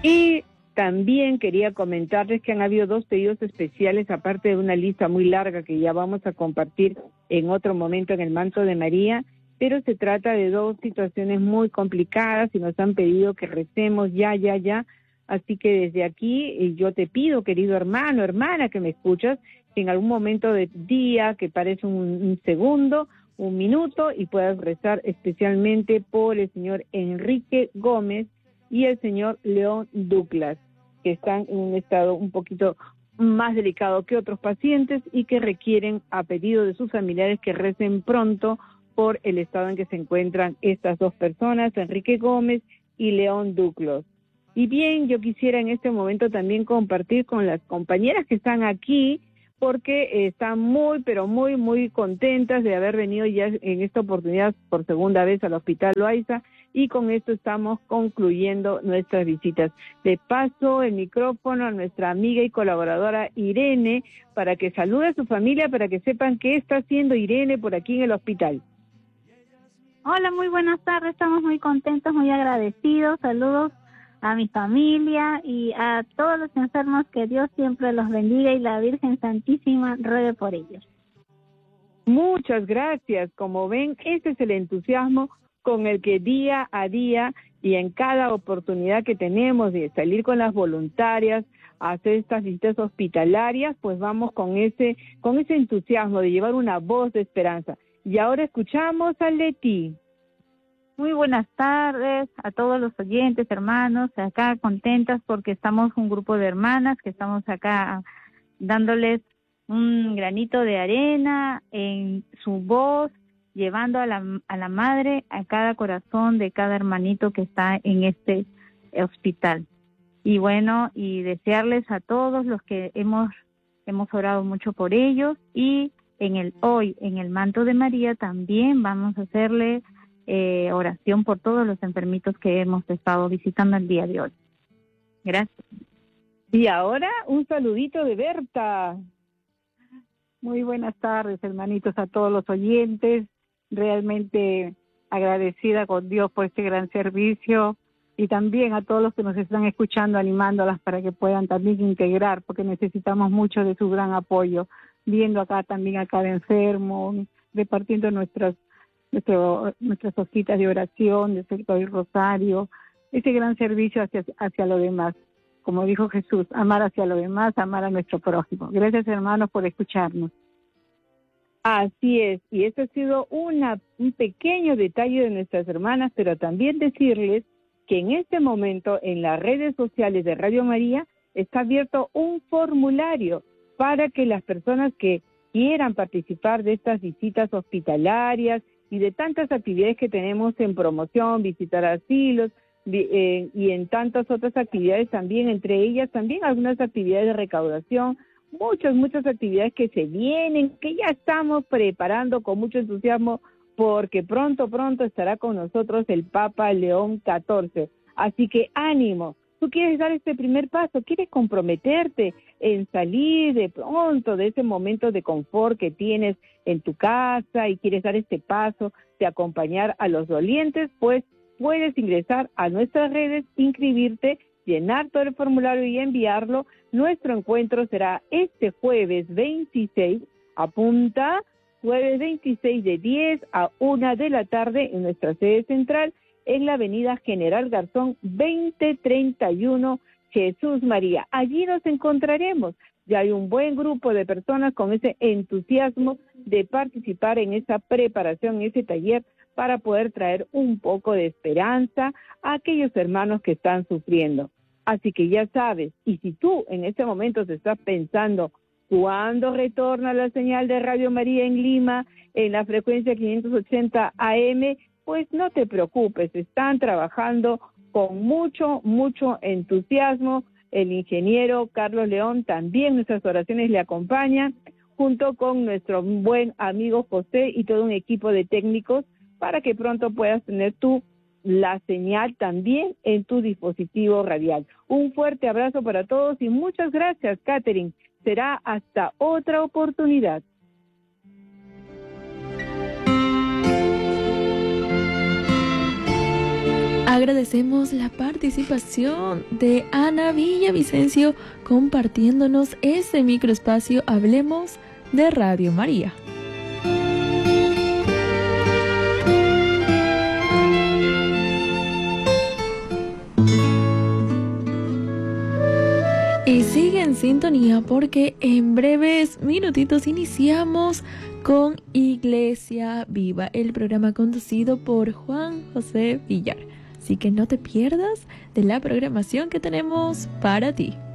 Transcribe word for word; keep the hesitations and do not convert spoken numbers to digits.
Y también quería comentarles que han habido dos pedidos especiales, aparte de una lista muy larga que ya vamos a compartir en otro momento en el manto de María, pero se trata de dos situaciones muy complicadas y nos han pedido que recemos ya, ya, ya. Así que desde aquí yo te pido, querido hermano, hermana, que me escuchas, que en algún momento del día, que parece un, un segundo, un minuto, y puedas rezar especialmente por el señor Enrique Gómez y el señor León Douglas, que están en un estado un poquito más delicado que otros pacientes y que requieren, a pedido de sus familiares, que recen pronto por el estado en que se encuentran estas dos personas, Enrique Gómez y León Douglas. Y bien, yo quisiera en este momento también compartir con las compañeras que están aquí, porque eh, están muy, pero muy, muy contentas de haber venido ya en esta oportunidad por segunda vez al Hospital Loaiza, y con esto estamos concluyendo nuestras visitas. Le paso el micrófono a nuestra amiga y colaboradora Irene, para que salude a su familia, para que sepan qué está haciendo Irene por aquí en el hospital. Hola, muy buenas tardes, estamos muy contentos, muy agradecidos. Saludos a mi familia y a todos los enfermos, que Dios siempre los bendiga y la Virgen Santísima ruegue por ellos. Muchas gracias. Como ven, ese es el entusiasmo con el que día a día y en cada oportunidad que tenemos de salir con las voluntarias a hacer estas visitas hospitalarias, pues vamos con ese, con ese entusiasmo de llevar una voz de esperanza. Y ahora escuchamos a Leti. Muy buenas tardes a todos los oyentes, hermanos, acá contentas porque estamos un grupo de hermanas que estamos acá dándoles un granito de arena en su voz, llevando a la, a la madre a cada corazón de cada hermanito que está en este hospital. Y bueno, y desearles a todos los que hemos, hemos orado mucho por ellos, y en el hoy, en el manto de María, también vamos a hacerle Eh, oración por todos los enfermitos que hemos estado visitando el día de hoy. Gracias. Y ahora un saludito de Berta. Muy buenas tardes, hermanitos, a todos los oyentes. Realmente agradecida con Dios por este gran servicio, y también a todos los que nos están escuchando, animándolas para que puedan también integrar, porque necesitamos mucho de su gran apoyo, viendo acá también a cada enfermo, repartiendo nuestras Nuestro, nuestras hojitas de oración, de sector y rosario, ese gran servicio hacia, hacia lo demás. Como dijo Jesús, amar hacia lo demás, amar a nuestro prójimo. Gracias, hermanos, por escucharnos. Así es, y este ha sido una, un pequeño detalle de nuestras hermanas, pero también decirles que en este momento en las redes sociales de Radio María está abierto un formulario para que las personas que quieran participar de estas visitas hospitalarias y de tantas actividades que tenemos en promoción, visitar asilos, eh, y en tantas otras actividades también, entre ellas también algunas actividades de recaudación, muchas, muchas actividades que se vienen, que ya estamos preparando con mucho entusiasmo, porque pronto, pronto estará con nosotros el Papa León catorce. Así que ánimo. Tú quieres dar este primer paso, quieres comprometerte en salir de pronto de ese momento de confort que tienes en tu casa y quieres dar este paso de acompañar a los dolientes, pues puedes ingresar a nuestras redes, inscribirte, llenar todo el formulario y enviarlo. Nuestro encuentro será este jueves veintiséis, apunta, jueves veintiséis de diez a una de la tarde en nuestra sede central, en la avenida General Garzón veinte treinta y uno, Jesús María. Allí nos encontraremos. Ya hay un buen grupo de personas con ese entusiasmo de participar en esa preparación, en ese taller, para poder traer un poco de esperanza a aquellos hermanos que están sufriendo. Así que ya sabes, y si tú en este momento te estás pensando, ¿cuándo retorna la señal de Radio María en Lima, en la frecuencia quinientos ochenta A M? Pues no te preocupes, están trabajando con mucho, mucho entusiasmo. El ingeniero Carlos León también, nuestras oraciones le acompañan, junto con nuestro buen amigo José y todo un equipo de técnicos, para que pronto puedas tener tú la señal también en tu dispositivo radial. Un fuerte abrazo para todos y muchas gracias, Catherine. Será hasta otra oportunidad. Agradecemos la participación de Ana Villavicencio compartiéndonos este microespacio Hablemos de Radio María. Y sigue en sintonía porque en breves minutitos iniciamos con Iglesia Viva, el programa conducido por Juan José Villar. Así que no te pierdas de la programación que tenemos para ti.